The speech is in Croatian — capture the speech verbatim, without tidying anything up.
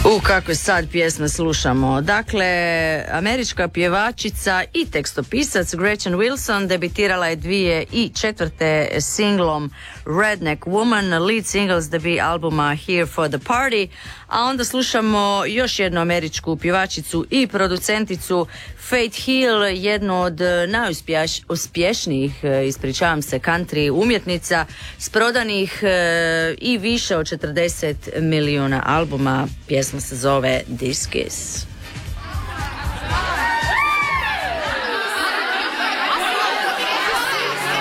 U kakve sad pjesme slušamo. Dakle, američka pjevačica i tekstopisac Gretchen Wilson debitirala je dvije i četvrte singlom Redneck Woman, lead single s debut albuma Here for the Party, a onda slušamo još jednu američku pjevačicu i producenticu Faith Hill, jednu od najuspješnijih, ispričavam se, country umjetnica s prodanih e, i više od četrdeset milijuna albuma. Pjesma se zove This Kiss.